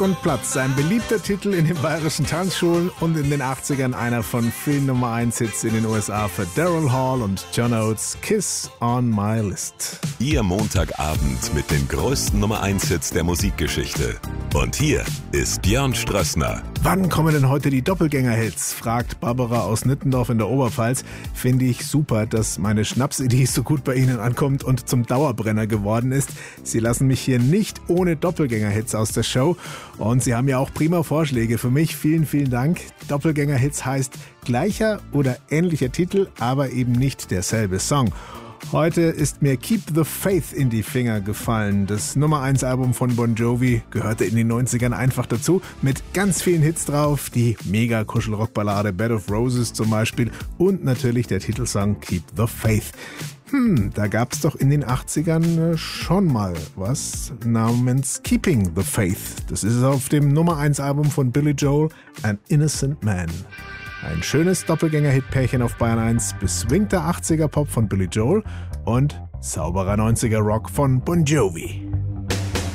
und Platz, ein beliebter Titel in den bayerischen Tanzschulen und in den 80ern einer von vielen Nummer 1 Hits in den USA für Daryl Hall und John Oates, Kiss on My List. Ihr Montagabend mit den größten Nummer 1 Hits der Musikgeschichte. Und hier ist Björn Strössner. Wann kommen denn heute die Doppelgänger-Hits? Fragt Barbara aus Nittendorf in der Oberpfalz. Finde ich super, dass meine Schnapsidee so gut bei Ihnen ankommt und zum Dauerbrenner geworden ist. Sie lassen mich hier nicht ohne Doppelgänger-Hits aus der Show. Und Sie haben ja auch prima Vorschläge für mich. Vielen, vielen Dank. Doppelgänger-Hits heißt gleicher oder ähnlicher Titel, aber eben nicht derselbe Song. Heute ist mir Keep the Faith in die Finger gefallen. Das Nummer 1 Album von Bon Jovi gehörte in den 90ern einfach dazu, mit ganz vielen Hits drauf, die mega Kuschelrockballade Bed of Roses zum Beispiel und natürlich der Titelsong Keep the Faith. Da gab's doch in den 80ern schon mal was namens Keeping the Faith. Das ist auf dem Nummer 1 Album von Billy Joel, An Innocent Man. Ein schönes Doppelgänger-Hit-Pärchen auf Bayern 1, beswingter 80er-Pop von Billy Joel und sauberer 90er-Rock von Bon Jovi.